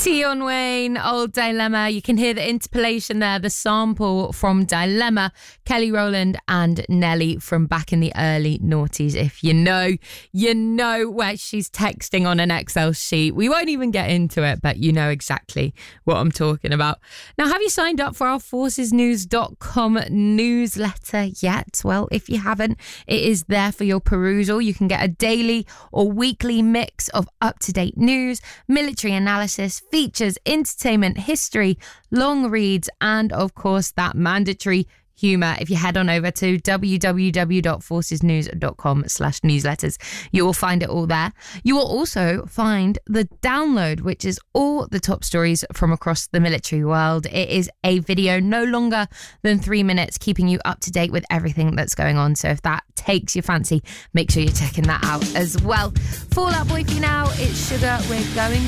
Tion Wayne, Old Dilemma. You can hear the interpolation there, the sample from Dilemma, Kelly Rowland and Nelly from back in the early noughties. If you know where she's texting on an Excel sheet. We won't even get into it, but you know exactly what I'm talking about. Now, have you signed up for our forcesnews.com newsletter yet? Well, if you haven't, it is there for your perusal. You can get a daily or weekly mix of up-to-date news, military analysis, features, entertainment, history, long reads, and of course that mandatory humour. If you head on over to www.forcesnews.com/newsletters, you will find it all there. You will also find the download, which is all the top stories from across the military world. It is a video no longer than 3 minutes, keeping you up to date with everything that's going on. So if that takes your fancy, make sure you're checking that out as well. Fall Out Boy for you now. It's Sugar. We're going